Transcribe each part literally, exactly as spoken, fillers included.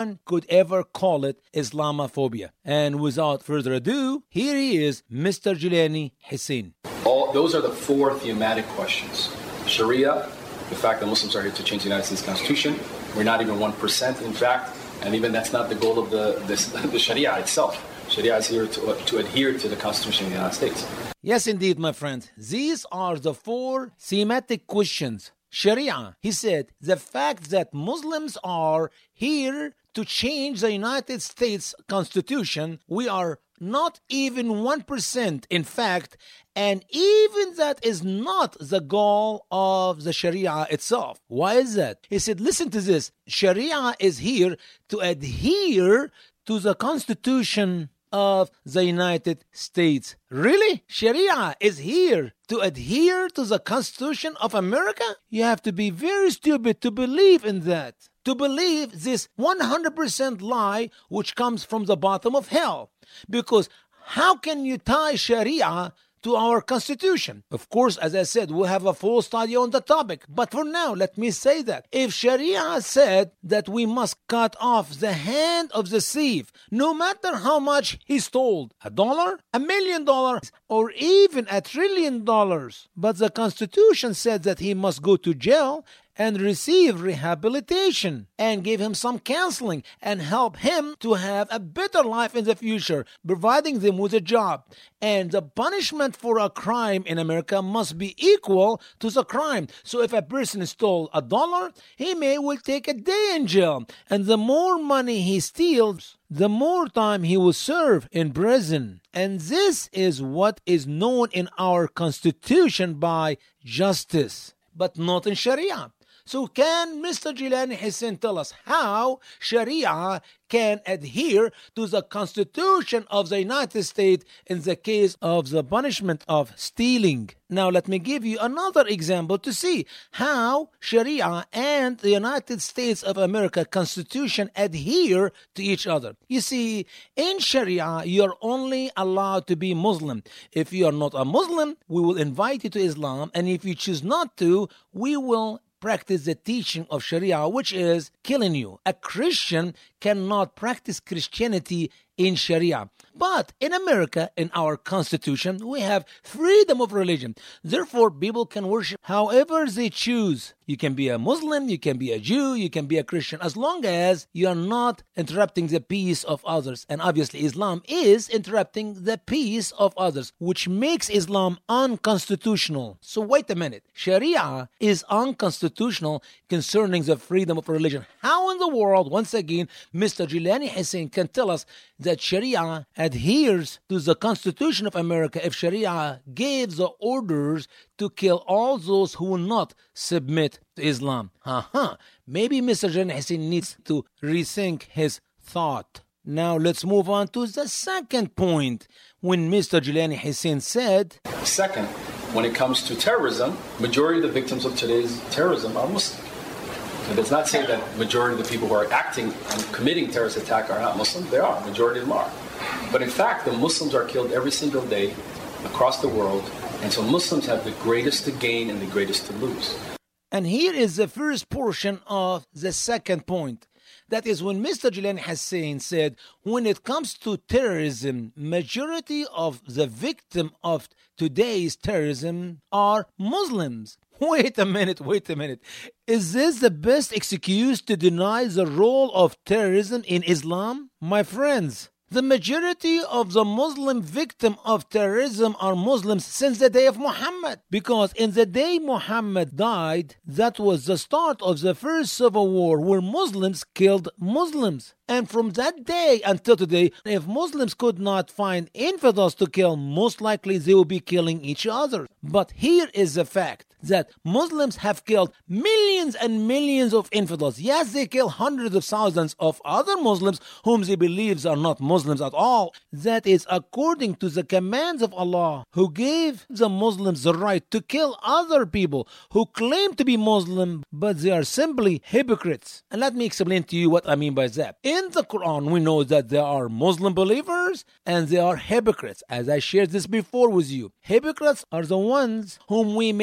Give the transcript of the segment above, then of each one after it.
could ever call it Islamophobia. And without further ado, here he is, Mister Jilani Hussein. All those are the four thematic questions. Sharia, the fact that Muslims are here to change the United States Constitution. We're not even one percent, in fact, and even that's not the goal of the, the, the Sharia itself. Sharia is here to, to adhere to the Constitution of the United States. Yes, indeed, my friend. These are the four thematic questions. Sharia, he said, the fact that Muslims are here to change the United States Constitution, we are not even one percent, in fact, and even that is not the goal of the Sharia itself. Why is that? He said, listen to this. Sharia is here to adhere to the Constitution of the United States. Really? Sharia is here to adhere to the Constitution of America? You have to be very stupid to believe in that. To believe this one hundred percent lie which comes from the bottom of hell. Because how can you tie Sharia to our Constitution? Of course, as I said, we'll have a full study on the topic. But for now, let me say that if Sharia said that we must cut off the hand of the thief, no matter how much he stole, a dollar, a million dollars, or even a trillion dollars, but the Constitution said that he must go to jail and receive rehabilitation and give him some counseling and help him to have a better life in the future, providing them with a job. And the punishment for a crime in America must be equal to the crime. So if a person stole a dollar, he may will take a day in jail. And the more money he steals, the more time he will serve in prison. And this is what is known in our Constitution by justice, but not in Sharia. So can Mister Jilani Hussein tell us how Sharia can adhere to the Constitution of the United States in the case of the punishment of stealing? Now let me give you another example to see how Sharia and the United States of America Constitution adhere to each other. You see, in Sharia, you're only allowed to be Muslim. If you are not a Muslim, we will invite you to Islam, and if you choose not to, we will practice the teaching of Sharia, which is killing you. A Christian cannot practice Christianity in Sharia. But in America, in our Constitution, we have freedom of religion. Therefore, people can worship however they choose. You can be a Muslim, you can be a Jew, you can be a Christian, as long as you are not interrupting the peace of others. And obviously, Islam is interrupting the peace of others, which makes Islam unconstitutional. So wait a minute. Sharia is unconstitutional concerning the freedom of religion. How in the world, once again, Mister Jilani Hussein can tell us that Sharia adheres to the Constitution of America if Sharia gives the orders to kill all those who will not submit to Islam? Uh-huh. Maybe Mister Jilani Hussein needs to rethink his thought. Now let's move on to the second point. When Mister Jilani Hussein said, Second, when it comes to terrorism, majority of the victims of today's terrorism are Muslim. It does not say that majority of the people who are acting and committing terrorist attack are not Muslim. They are. Majority of them are. But in fact, the Muslims are killed every single day across the world. And so Muslims have the greatest to gain and the greatest to lose. And here is the first portion of the second point. That is when Mister Jilani Hussein said, when it comes to terrorism, majority of the victim of today's terrorism are Muslims. Wait a minute, wait a minute. Is this the best excuse to deny the role of terrorism in Islam? My friends, the majority of the Muslim victim of terrorism are Muslims since the day of Muhammad. Because in the day Muhammad died, that was the start of the first civil war where Muslims killed Muslims. And from that day until today, if Muslims could not find infidels to kill, most likely they will be killing each other. But here is the fact that Muslims have killed millions and millions of infidels. Yes, they kill hundreds of thousands of other Muslims whom they believe are not Muslims at all. That is according to the commands of Allah, who gave the Muslims the right to kill other people who claim to be Muslim, but they are simply hypocrites. And let me explain to you what I mean by that. In the Quran, we know that there are Muslim believers and there are hypocrites. As I shared this before with you, hypocrites are the ones whom we may name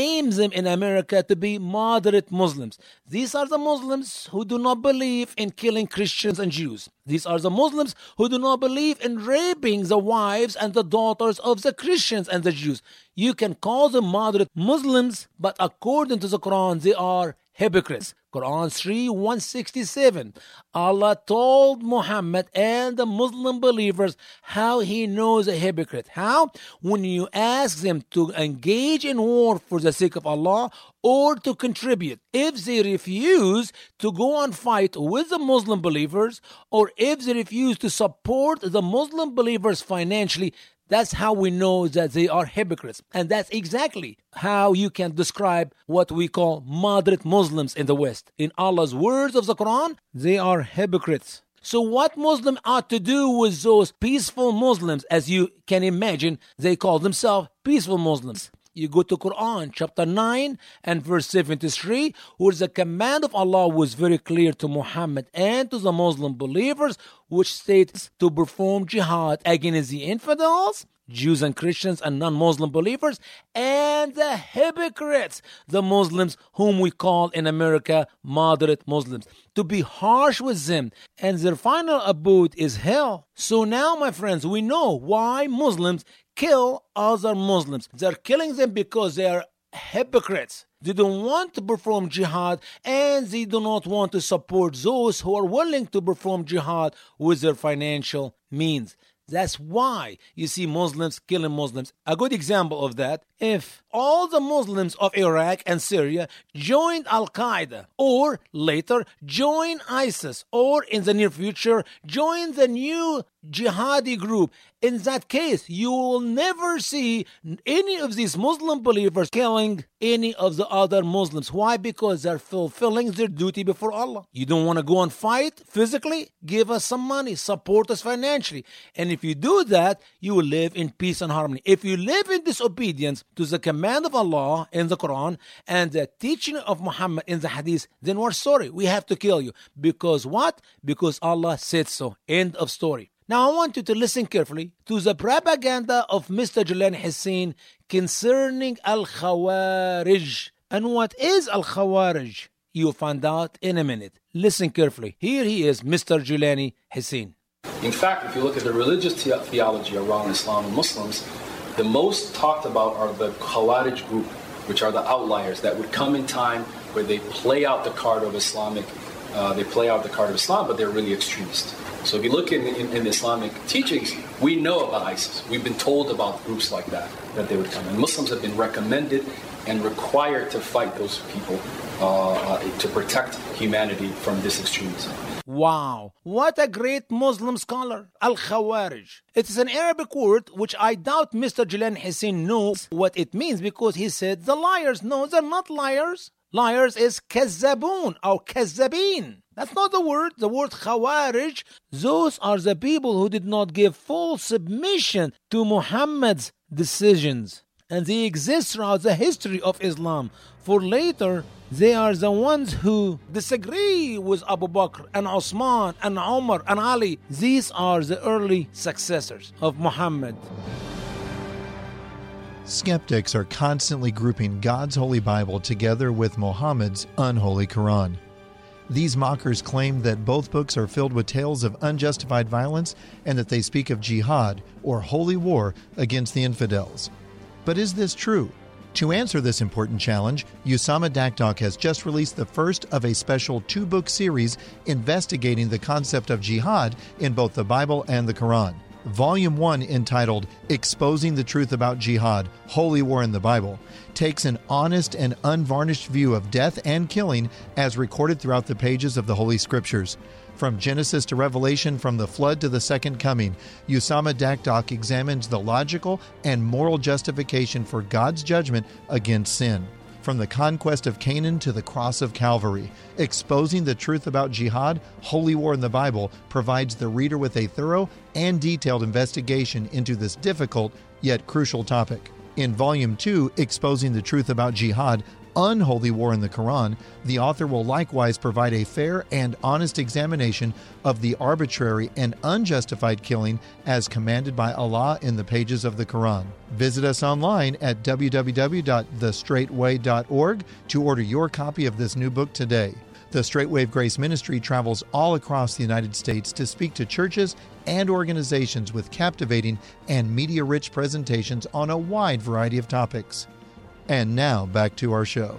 names them in America to be moderate Muslims. These are the Muslims who do not believe in killing Christians and Jews. These are the Muslims who do not believe in raping the wives and the daughters of the Christians and the Jews. You can call them moderate Muslims, but according to the Quran, they are hypocrites. Quran three one sixty-seven. Allah told Muhammad and the Muslim believers how he knows a hypocrite. How? When you ask them to engage in war for the sake of Allah or to contribute. If they refuse to go and fight with the Muslim believers, or if they refuse to support the Muslim believers financially, that's how we know that they are hypocrites. And that's exactly how you can describe what we call moderate Muslims in the West. In Allah's words of the Quran, they are hypocrites. So what Muslim ought to do with those peaceful Muslims? As you can imagine, they call themselves peaceful Muslims. You go to Quran chapter nine and verse seventy-three, where the command of Allah was very clear to Muhammad and to the Muslim believers, which states to perform jihad against the infidels, Jews and Christians and non-Muslim believers, and the hypocrites, the Muslims whom we call in America moderate Muslims, to be harsh with them, and their final abode is hell. So now, my friends, we know why Muslims kill other Muslims. They're killing them because they are hypocrites. They don't want to perform jihad, and they do not want to support those who are willing to perform jihad with their financial means. That's why you see Muslims killing Muslims. A good example of that, if all the Muslims of Iraq and Syria joined Al-Qaeda, or later join ISIS, or in the near future join the new jihadi group, in that case, you will never see any of these Muslim believers killing any of the other Muslims. Why? Because they're fulfilling their duty before Allah. You don't want to go and fight physically? Give us some money. Support us financially. And if you do that, you will live in peace and harmony. If you live in disobedience to the command of Allah in the Quran and the teaching of Muhammad in the Hadith, then we're sorry. We have to kill you. Because what? Because Allah said so. End of story. Now I want you to listen carefully to the propaganda of Mister Jilani Hussein concerning Al-Khawarij. And what is Al-Khawarij? You'll find out in a minute. Listen carefully. Here he is, Mister Jilani Hussein. In fact, if you look at the religious the- theology around Islam and Muslims, the most talked about are the Khawarij group, which are the outliers that would come in time where they play out the card of Islamic, uh, they play out the card of Islam, but they're really extremist. So if you look in, in, in Islamic teachings, we know about ISIS. We've been told about groups like that, that they would come. And Muslims have been recommended and required to fight those people uh, uh, to protect humanity from this extremism. Wow, what a great Muslim scholar, Al-Khawarij. It is an Arabic word which I doubt Mister Jilani Hussein knows what it means, because he said the liars. No, they're not liars. Liars is kazzabun or kazzabin. That's not the word. The word Khawarij, those are the people who did not give full submission to Muhammad's decisions. And they exist throughout the history of Islam. For later, they are the ones who disagree with Abu Bakr and Osman and Umar and Ali. These are the early successors of Muhammad. Skeptics are constantly grouping God's Holy Bible together with Muhammad's unholy Quran. These mockers claim that both books are filled with tales of unjustified violence and that they speak of jihad, or holy war, against the infidels. But is this true? To answer this important challenge, Usama Dakdok has just released the first of a special two-book series investigating the concept of jihad in both the Bible and the Quran. Volume one, entitled Exposing the Truth About Jihad, Holy War in the Bible, takes an honest and unvarnished view of death and killing as recorded throughout the pages of the Holy Scriptures. From Genesis to Revelation, from the flood to the second coming, Usama Dakdok examines the logical and moral justification for God's judgment against sin. From the conquest of Canaan to the cross of Calvary, Exposing the Truth About Jihad, Holy War in the Bible provides the reader with a thorough and detailed investigation into this difficult yet crucial topic. In Volume two, Exposing the Truth About Jihad, unholy war in the Quran, the author will likewise provide a fair and honest examination of the arbitrary and unjustified killing as commanded by Allah in the pages of the Quran. Visit us online at w w w dot the straight way dot org to order your copy of this new book today. The Straight Wave Grace Ministry travels all across the United States to speak to churches and organizations with captivating and media-rich presentations on a wide variety of topics. And now, back to our show.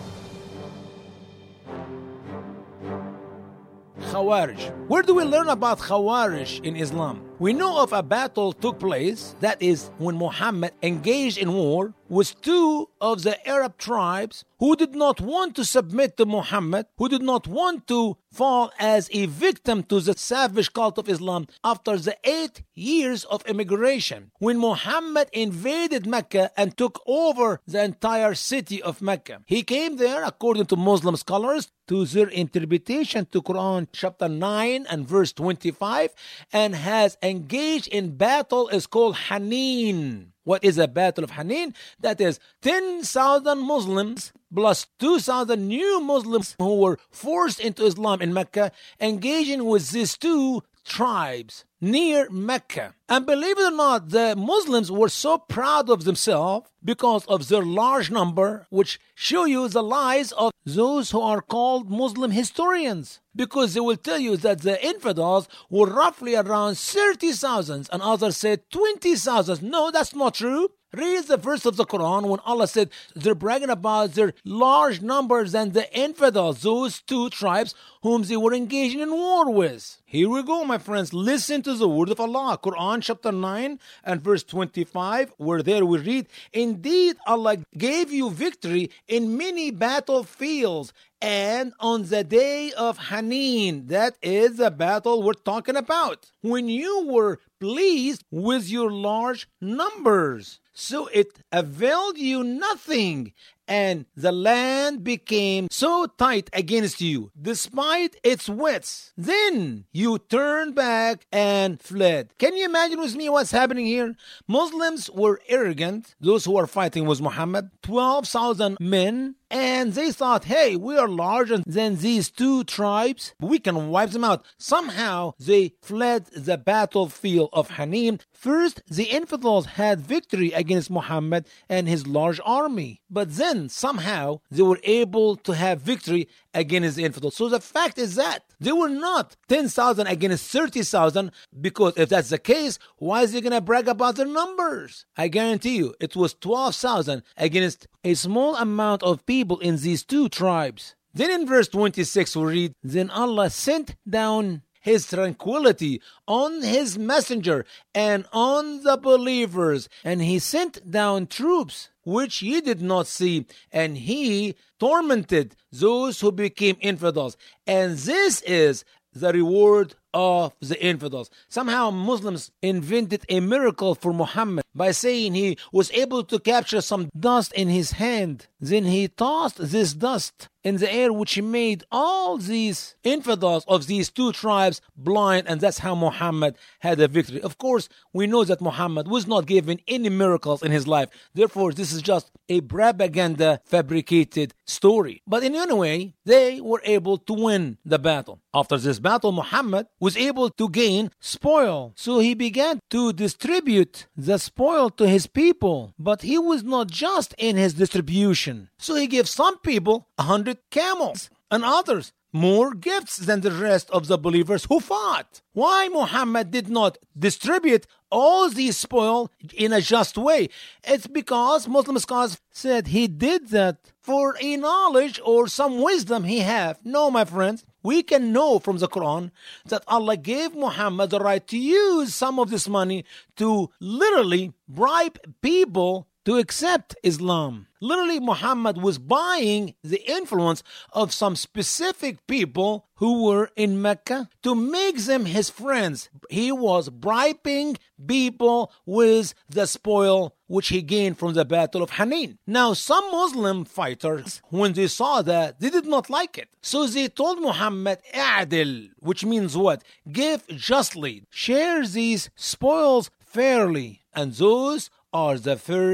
Khawarij. Where do we learn about Khawarij in Islam? We know of a battle took place, that is, when Muhammad engaged in war with two of the Arab tribes who did not want to submit to Muhammad, who did not want to fall as a victim to the savage cult of Islam after the eight years of immigration. When Muhammad invaded Mecca and took over the entire city of Mecca, he came there, according to Muslim scholars, to their interpretation to Quran chapter nine and verse twenty-five, and has engaged in battle is called Haneen. What is a battle of Haneen? That is ten thousand Muslims plus two thousand new Muslims who were forced into Islam in Mecca, engaging with these two tribes near Mecca. And believe it or not, the Muslims were so proud of themselves because of their large number, which show you the lies of those who are called Muslim historians. Because they will tell you that the infidels were roughly around thirty thousand, and others said twenty thousand. No, that's not true. Read the verse of the Quran when Allah said they're bragging about their large numbers than the infidels, those two tribes whom they were engaging in war with. Here we go, my friends. Listen to the word of Allah. Quran chapter nine and verse twenty-five, where there we read, "Indeed, Allah gave you victory in many battlefields, and on the day of Haneen," that is the battle we're talking about, "when you were pleased with your large numbers. So it availed you nothing, and the land became so tight against you, despite its width. Then you turned back and fled." Can you imagine with me what's happening here? Muslims were arrogant, those who were fighting with Muhammad, twelve thousand men, and they thought, hey, we are larger than these two tribes. We can wipe them out. Somehow, they fled the battlefield of Haneen. First, the infidels had victory against Muhammad and his large army. But then, somehow, they were able to have victory against the infidels. So the fact is that they were not ten thousand against thirty thousand, because if that's the case, why is he going to brag about their numbers? I guarantee you, it was twelve thousand against a small amount of people in these two tribes. Then in verse twenty-six we read, "Then Allah sent down His tranquility on His messenger and on the believers, and He sent down troops which ye did not see, and He tormented those who became infidels. And this is the reward of the infidels." Somehow Muslims invented a miracle for Muhammad by saying he was able to capture some dust in his hand. Then he tossed this dust in the air, which made all these infidels of these two tribes blind, and that's how Muhammad had a victory. Of course, we know that Muhammad was not given any miracles in his life. Therefore, this is just a propaganda fabricated story. But in any way, they were able to win the battle. After this battle, Muhammad was able to gain spoil. So he began to distribute the spoil to his people. But he was not just in his distribution. So he gave some people a hundred camels and others more gifts than the rest of the believers who fought. Why Muhammad did not distribute all these spoil in a just way? It's because Muslim scholars said he did that for a knowledge or some wisdom he have. No, my friends, we can know from the Quran that Allah gave Muhammad the right to use some of this money to literally bribe people to accept Islam. Literally, Muhammad was buying the influence of some specific people who were in Mecca to make them his friends. He was bribing people with the spoil which he gained from the battle of Haneen. Now, some Muslim fighters, when they saw that, they did not like it. So they told Muhammad, "A'dil," which means what? Give justly. Share these spoils fairly. And those are the first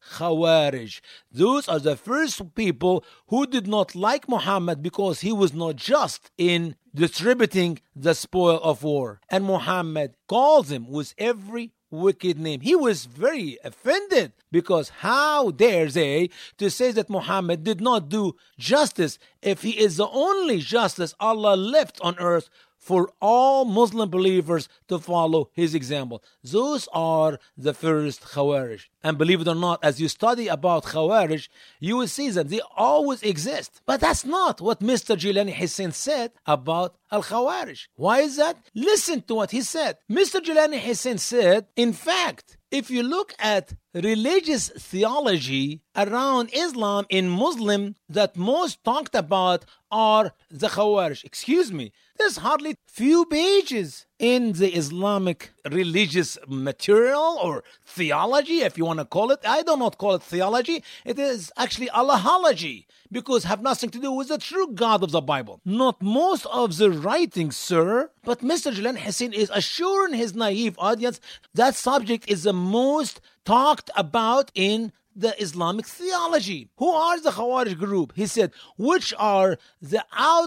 Khawarij. Those are the first people who did not like Muhammad because he was not just in distributing the spoil of war. And Muhammad calls him with every wicked name. He was very offended because how dare they to say that Muhammad did not do justice if he is the only justice Allah left on earth for all Muslim believers to follow his example. Those are the first Khawarij. And believe it or not, as you study about Khawarij, you will see that they always exist. But that's not what Mister Jilani Hussein said about Al-Khawarij. Why is that? Listen to what he said. Mister Jilani Hussein said, in fact, if you look at religious theology around Islam in Muslim that most talked about are the Khawarij. Excuse me, there's hardly few pages in the Islamic religious material or theology, if you want to call it. I do not call it theology. It is actually Allahology, because have nothing to do with the true God of the Bible. Not most of the writings, sir, but Mister Jilani Hussein is assuring his naive audience that subject is the most talked about in the Islamic theology. Who are the Khawarij group? He said, which are the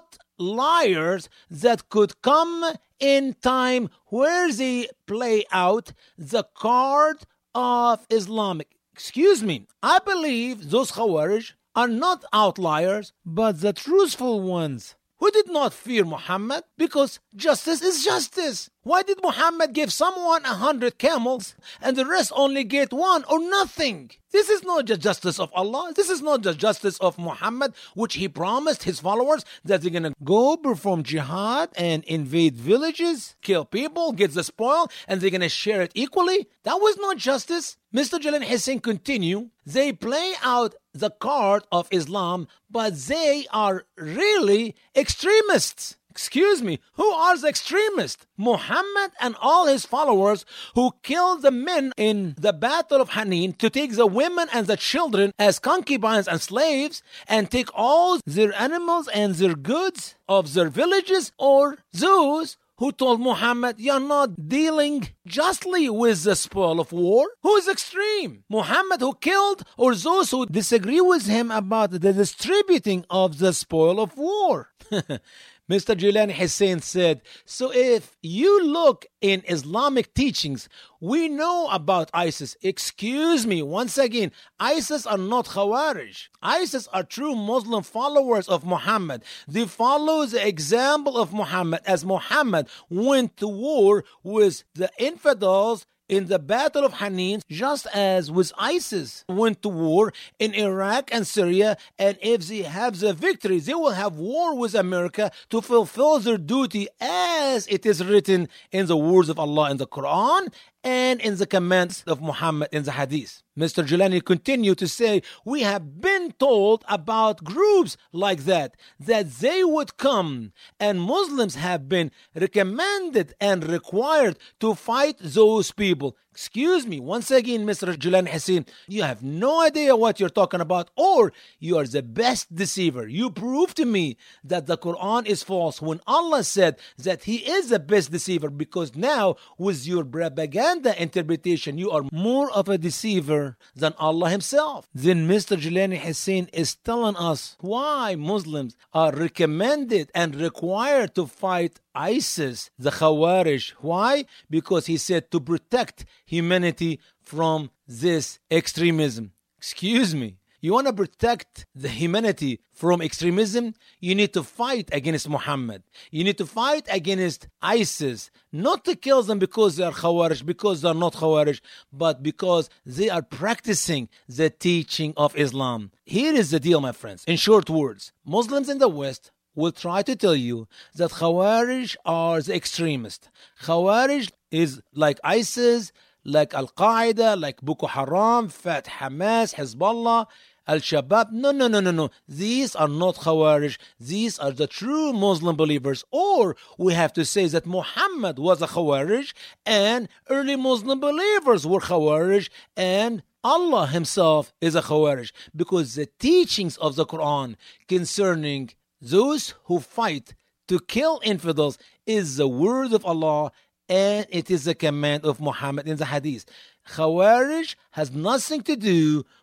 outliers that could come in time where they play out the card of Islamic. Excuse me, I believe those Khawarij are not outliers, but the truthful ones who did not fear Muhammad, because justice is justice. Why did Muhammad give someone a hundred camels and the rest only get one or nothing? This is not the justice of Allah. This is not the justice of Muhammad, which he promised his followers that they're going to go perform jihad and invade villages, kill people, get the spoil, and they're going to share it equally. That was not justice. Mister Jilani Hussein continue. They play out the card of Islam, but they are really extremists. Excuse me, who are the extremists? Muhammad and all his followers who killed the men in the Battle of Hunain to take the women and the children as concubines and slaves and take all their animals and their goods of their villages, or those who told Muhammad, you're not dealing justly with the spoil of war? Who is extreme? Muhammad who killed, or those who disagree with him about the distributing of the spoil of war? Mister Jilani Hussein said, so if you look in Islamic teachings, we know about ISIS. Excuse me, once again, ISIS are not Khawarij. ISIS are true Muslim followers of Muhammad. They follow the example of Muhammad, as Muhammad went to war with the infidels in the Battle of Hunain, just as with ISIS went to war in Iraq and Syria, and if they have the victory, they will have war with America to fulfill their duty as it is written in the words of Allah in the Quran and in the commands of Muhammad in the Hadith. Mister Jilani continued to say, we have been told about groups like that, that they would come, and Muslims have been recommended and required to fight those people. Excuse me, once again, Mister Jilani Hussein, you have no idea what you're talking about, or you are the best deceiver. You prove to me that the Quran is false when Allah said that He is the best deceiver, because now with your propaganda interpretation, you are more of a deceiver than Allah Himself. Then Mister Jilani Hussein is telling us why Muslims are recommended and required to fight ISIS, the Khawarij. Why? Because he said to protect humanity from this extremism. Excuse me. You want to protect the humanity from extremism? You need to fight against Muhammad. You need to fight against ISIS. Not to kill them because they are Khawarij, because they are not Khawarij, but because they are practicing the teaching of Islam. Here is the deal, my friends. In short words, Muslims in the West will try to tell you that Khawarij are the extremists. Khawarij is like ISIS, like Al-Qaeda, like Boko Haram, Fat Hamas, Hezbollah, Al-Shabaab. No, no, no, no, no. These are not Khawarij. These are the true Muslim believers. Or we have to say that Muhammad was a Khawarij and early Muslim believers were Khawarij, and Allah Himself is a Khawarij, because the teachings of the Quran concerning those who fight to kill infidels is the word of Allah, and it is the command of Muhammad in the Hadith. Khawarij has nothing to do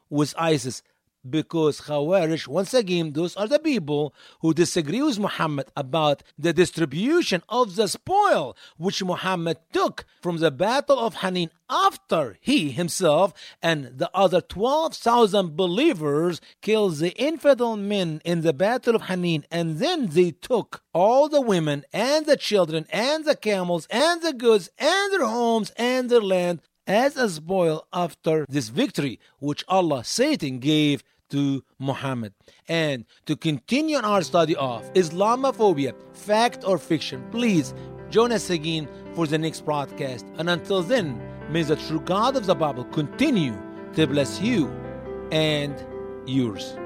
with ISIS. Because Khawarij, once again, those are the people who disagree with Muhammad about the distribution of the spoil which Muhammad took from the Battle of Hunain after he himself and the other twelve thousand believers killed the infidel men in the Battle of Hunain, and then they took all the women and the children and the camels and the goods and their homes and their land as a spoil after this victory which Allah, Satan, gave to Muhammad. And to continue our study of Islamophobia, fact or fiction, please join us again for the next broadcast. And until then, may the true God of the Bible continue to bless you and yours.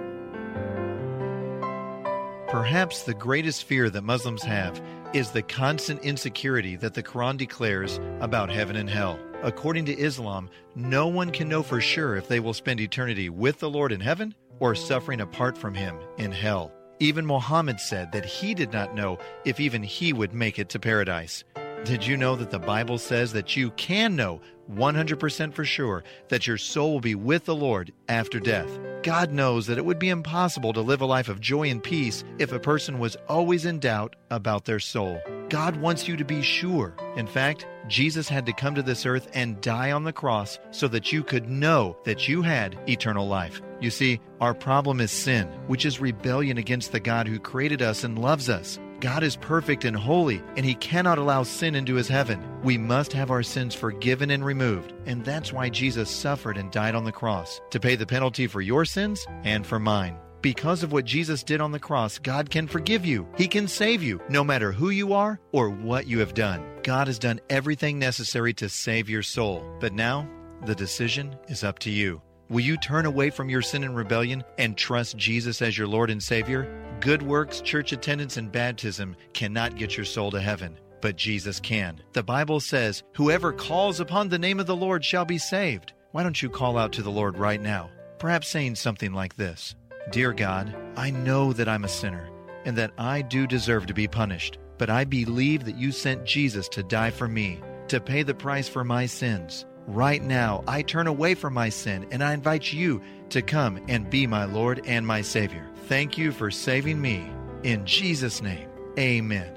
Perhaps the greatest fear that Muslims have is the constant insecurity that the Quran declares about heaven and hell. According to Islam, no one can know for sure if they will spend eternity with the Lord in heaven or suffering apart from Him in hell. Even Muhammad said that he did not know if even he would make it to paradise. Did you know that the Bible says that you can know one hundred percent for sure that your soul will be with the Lord after death? God knows that it would be impossible to live a life of joy and peace if a person was always in doubt about their soul. God wants you to be sure. In fact, Jesus had to come to this earth and die on the cross so that you could know that you had eternal life. You see, our problem is sin, which is rebellion against the God who created us and loves us. God is perfect and holy, and He cannot allow sin into His heaven. We must have our sins forgiven and removed, and that's why Jesus suffered and died on the cross, to pay the penalty for your sins and for mine. Because of what Jesus did on the cross, God can forgive you. He can save you, no matter who you are or what you have done. God has done everything necessary to save your soul. But now, the decision is up to you. Will you turn away from your sin and rebellion and trust Jesus as your Lord and Savior? Good works, church attendance, and baptism cannot get your soul to heaven, but Jesus can. The Bible says, "Whoever calls upon the name of the Lord shall be saved." Why don't you call out to the Lord right now? Perhaps saying something like this: Dear God, I know that I'm a sinner and that I do deserve to be punished, but I believe that you sent Jesus to die for me, to pay the price for my sins. Right now, I turn away from my sin and I invite you to come and be my Lord and my Savior. Thank you for saving me. In Jesus' name, amen.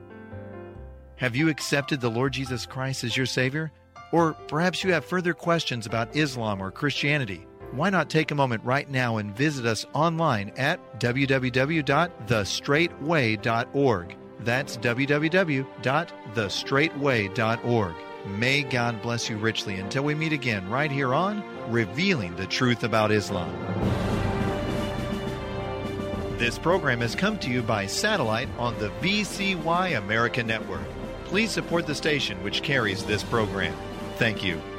Have you accepted the Lord Jesus Christ as your Savior? Or perhaps you have further questions about Islam or Christianity. Why not take a moment right now and visit us online at w w w dot the straight way dot org. That's w w w dot the straight way dot org. May God bless you richly until we meet again right here on Revealing the Truth About Islam. This program has come to you by satellite on the V C Y America Network. Please support the station which carries this program. Thank you.